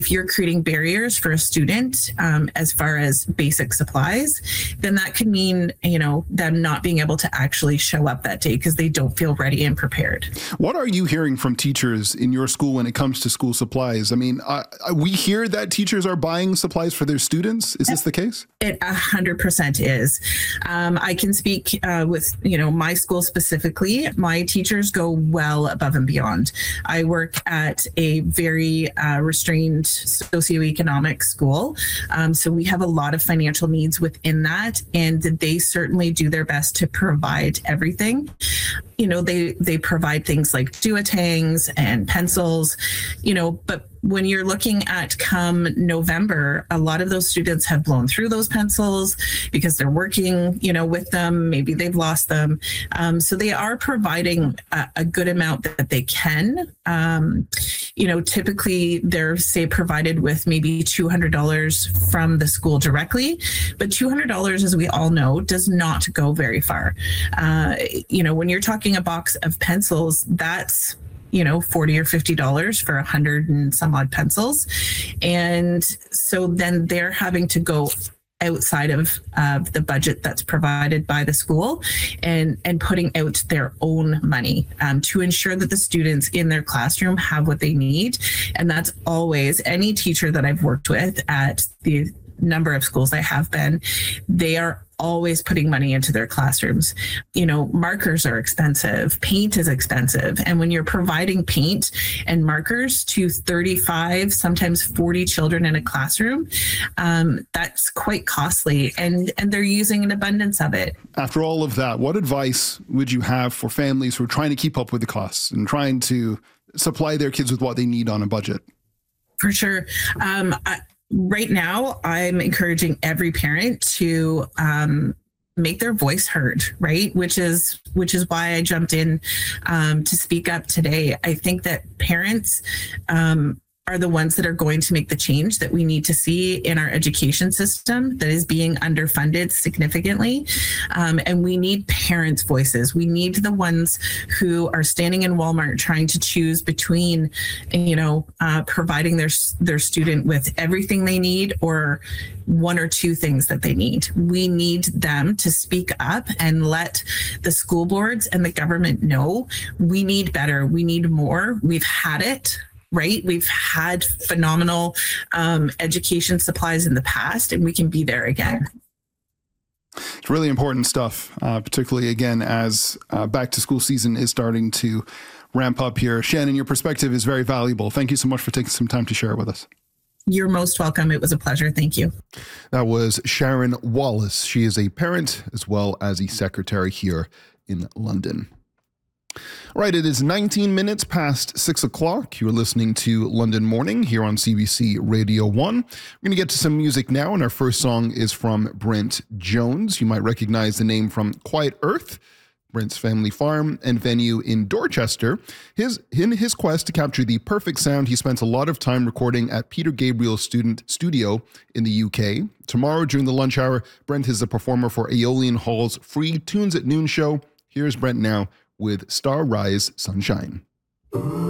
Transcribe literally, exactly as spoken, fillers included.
if you're creating barriers for a student um, as far as basic supplies, then that could mean, you know, them not being able to actually show up that day because they don't feel ready and prepared. What are you hearing from teachers in your school when it comes to school supplies? I mean, uh, we hear that teachers are buying supplies for their students. Is this the case? It a hundred percent is. Um, I can speak uh, with, you know, my school specifically. My teachers go well above and beyond. I work at a very uh, restrained socioeconomic school. Um, so we have a lot of financial needs within that, and they certainly do their best to provide everything. You know, they, they provide things like duotangs and pencils, you know, but when you're looking at come November, a lot of those students have blown through those pencils because they're working, you know, with them. Maybe they've lost them. Um, so they are providing a, a good amount that they can. Um, you know, typically they're, say, provided with maybe two hundred dollars from the school directly, but two hundred dollars, as we all know, does not go very far. Uh, you know, when you're talking a box of pencils, that's you know, forty or fifty dollars for a hundred and some odd pencils. And so then they're having to go outside of uh, the budget that's provided by the school and, and putting out their own money um, to ensure that the students in their classroom have what they need. And that's always any teacher that I've worked with at the number of schools I have been, they are always putting money into their classrooms. You know, markers are expensive, paint is expensive. And when you're providing paint and markers to thirty-five, sometimes forty children in a classroom, um, that's quite costly. And, and they're using an abundance of it. After all of that, what advice would you have for families who are trying to keep up with the costs and trying to supply their kids with what they need on a budget? For sure. Um, I, Right now, I'm encouraging every parent to um, make their voice heard, right? Which is which is why I jumped in um, to speak up today. I think that parents um, are the ones that are going to make the change that we need to see in our education system that is being underfunded significantly. Um, and we need parents' voices. We need the ones who are standing in Walmart trying to choose between, you know, uh, providing their, their student with everything they need or one or two things that they need. We need them to speak up and let the school boards and the government know we need better. We need more. We've had it. Right? We've had phenomenal um, education supplies in the past, and we can be there again. It's really important stuff, uh, particularly, again, as uh, back to school season is starting to ramp up here. Shannon, your perspective is very valuable. Thank you so much for taking some time to share it with us. You're most welcome. It was a pleasure. Thank you. That was Sharon Wallace. She is a parent as well as a secretary here in London. All right, it is nineteen minutes past six o'clock. You're listening to London Morning here on C B C Radio one. We're going to get to some music now, and our first song is from Brent Jones. You might recognize the name from Quiet Earth, Brent's family farm and venue in Dorchester. His, in his quest to capture the perfect sound, he spent a lot of time recording at Peter Gabriel's student studio in the U K. Tomorrow during the lunch hour, Brent is a performer for Aeolian Hall's free Tunes at Noon show. Here's Brent now with Star Rise Sunshine.